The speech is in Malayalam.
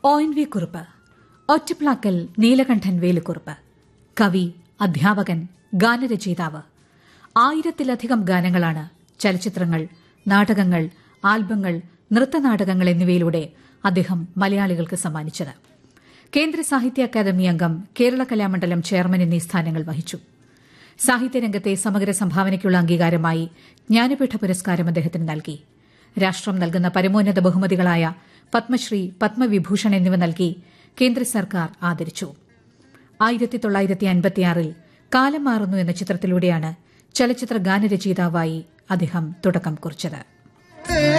ONV കുറുപ്പ്, ഒറ്റപ്ലാക്കൽ നീലകണ്ഠൻ വേലുക്കുറുപ്പ്. കവി, അധ്യാപകൻ, ഗാനരചയിതാവ്. 1000-ലധികം ഗാനങ്ങളാണ് ചലച്ചിത്രങ്ങൾ, നാടകങ്ങൾ, ആൽബങ്ങൾ, നൃത്തനാടകങ്ങൾ എന്നിവയിലൂടെ അദ്ദേഹം മലയാളികൾക്ക് സമ്മാനിച്ചത്. കേന്ദ്ര സാഹിത്യ അക്കാദമി അംഗം, കേരള കലാമണ്ഡലം ചെയർമാൻ എന്നീ സ്ഥാനങ്ങൾ വഹിച്ചു. സാഹിത്യരംഗത്തെ സമഗ്ര സംഭാവനയ്ക്കുള്ള അംഗീകാരമായി ജ്ഞാനപീഠ പുരസ്കാരം അദ്ദേഹത്തിന് നൽകി. രാഷ്ട്രം നൽകുന്ന പരമോന്നത ബഹുമതികളായ പത്മശ്രീ, പത്മവിഭൂഷൺ എന്നിവ നൽകി കേന്ദ്ര സർക്കാർ ആദരിച്ചു. 1956-ൽ കാലം മാറുന്നു എന്ന ചിത്രത്തിലൂടെയാണ് ചലച്ചിത്ര ഗാനരചയിതാവായി അദ്ദേഹം തുടക്കം കുറിച്ചത്.